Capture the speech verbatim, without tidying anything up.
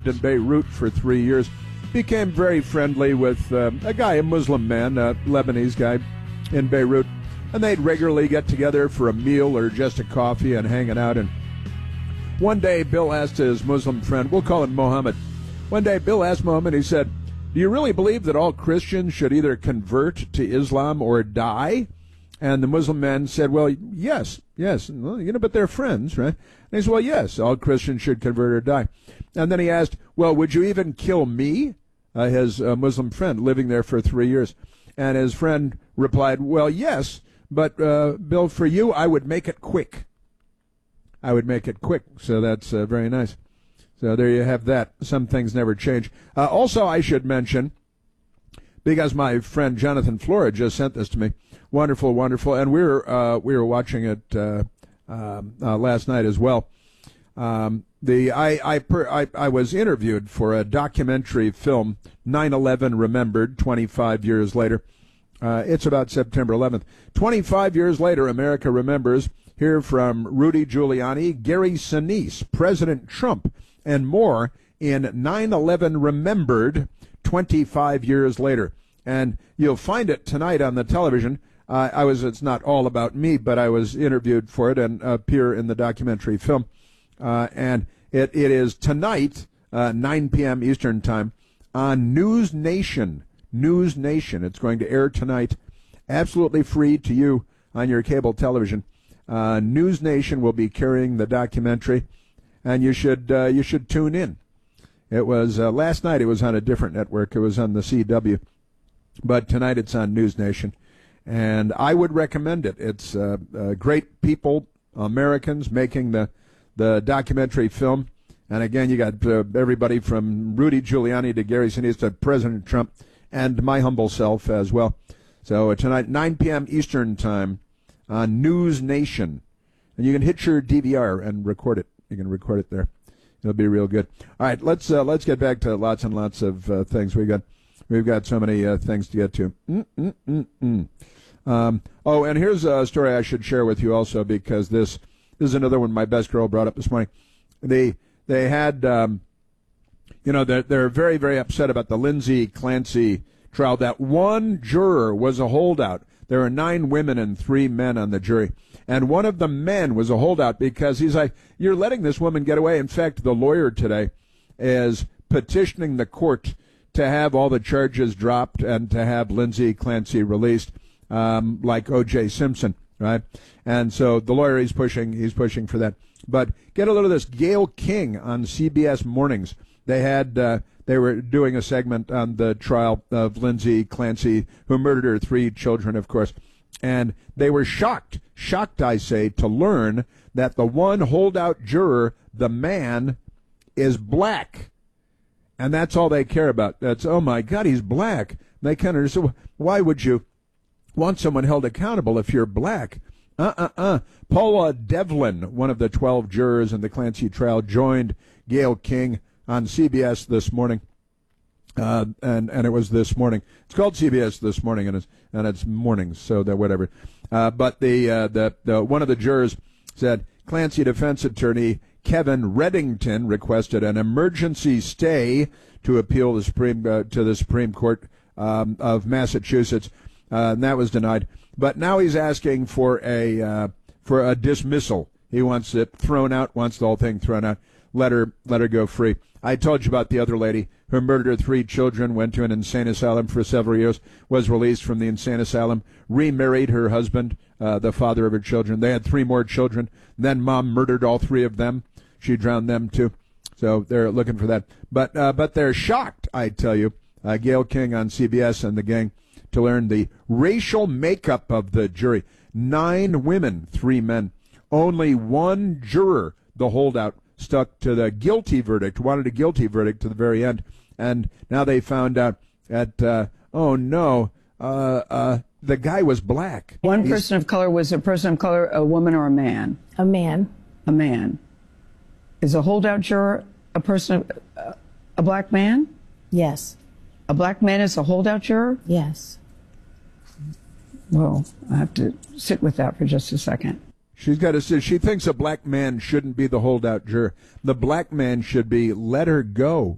lived in Beirut for three years. Became very friendly with uh, a guy, a Muslim man, a Lebanese guy in Beirut. And they'd regularly get together for a meal or just a coffee and hanging out. And one day, Bill asked his Muslim friend, we'll call him Mohammed. One day, Bill asked Mohammed, he said, do you really believe that all Christians should either convert to Islam or die? And the Muslim man said, well, yes, yes, well, you know, but they're friends, right? And he said, well, yes, all Christians should convert or die. And then he asked, well, would you even kill me, uh, his uh, Muslim friend, living there for three years? And his friend replied, well, yes, but, uh, Bill, for you, I would make it quick. I would make it quick, so that's uh, very nice. So there you have that. Some things never change. Uh, also, I should mention, because my friend Jonathan Flora just sent this to me, wonderful, wonderful, and we were uh, we were watching it uh, uh, uh, last night as well. Um, the I I, per, I I was interviewed for a documentary film, nine eleven Remembered, twenty-five years later. Uh, it's about September eleventh. twenty-five years later, America remembers. Hear from Rudy Giuliani, Gary Sinise, President Trump, and more in nine eleven Remembered, twenty-five years later. And you'll find it tonight on the television. Uh, I was, it's not all about me, but I was interviewed for it and appear in the documentary film. Uh, and it, it is tonight, uh, nine p.m. Eastern Time, on News Nation. News Nation. It's going to air tonight, absolutely free to you on your cable television. Uh, News Nation will be carrying the documentary, and you should uh, you should tune in. It was uh, last night. It was on a different network. It was on the C W, but tonight it's on News Nation, and I would recommend it. It's uh, uh, great people, Americans, making the the documentary film, and again, you got uh, everybody from Rudy Giuliani to Gary Sinise to President Trump, and my humble self as well. So uh, tonight, nine p.m. Eastern Time. On News Nation, and you can hit your D V R and record it. You can record it there. It'll be real good. All right, let's uh, let's get back to lots and lots of uh, things. We got we've got so many uh, things to get to. Mm-mm-mm-mm. Um, oh, and here's a story I should share with you also, because this, this is another one my best girl brought up this morning. They they had um, you know they're they're very very upset about the Lindsay Clancy trial. That one juror was a holdout. There are nine women and three men on the jury. And one of the men was a holdout because he's like, you're letting this woman get away. In fact, the lawyer today is petitioning the court to have all the charges dropped and to have Lindsay Clancy released, um, like O J Simpson, right? And so the lawyer, he's pushing, he's pushing for that. But get a load of this. Gayle King on C B S Mornings. They had, uh, They were doing a segment on the trial of Lindsay Clancy, who murdered her three children, of course. And they were shocked, shocked, I say, to learn that the one holdout juror, the man, is black. And that's all they care about. That's, oh, my God, he's black. And they kind of say, why would you want someone held accountable if you're black? Uh-uh-uh. Paula Devlin, one of the twelve jurors in the Clancy trial, joined Gayle King on C B S this morning, uh, and and it was this morning. It's called C B S This Morning, and it's and it's mornings, so that whatever. Uh, but the uh, the the one of the jurors said Clancy defense attorney Kevin Reddington requested an emergency stay to appeal the Supreme uh, to the Supreme Court um, of Massachusetts, uh, and that was denied. But now he's asking for a uh, for a dismissal. He wants it thrown out. Wants the whole thing thrown out. Let her let her go free. I told you about the other lady who murdered her three children, went to an insane asylum for several years, was released from the insane asylum, remarried her husband, uh, the father of her children. They had three more children. Then mom murdered all three of them. She drowned them too. So they're looking for that. But uh, but they're shocked, I tell you, uh, Gayle King on C B S and the gang, to learn the racial makeup of the jury. Nine women, three men. Only one juror, the holdout, stuck to the guilty verdict, wanted a guilty verdict to the very end. And now they found out that, uh, oh, no, uh, uh, the guy was black. One He's, person of color was a person of color, a woman or a man? A man. A man. Is a holdout juror a person, of, uh, a black man? Yes. A black man is a holdout juror? Yes. Well, I have to sit with that for just a second. She's got to say, she thinks a black man shouldn't be the holdout juror. The black man should be, let her go.